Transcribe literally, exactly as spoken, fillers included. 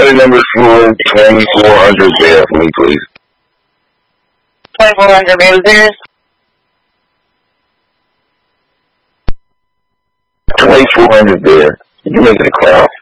Somebody number four, twenty-four hundred there for me, please. twenty-four hundred baby bears? twenty-four hundred there. You making a crowd.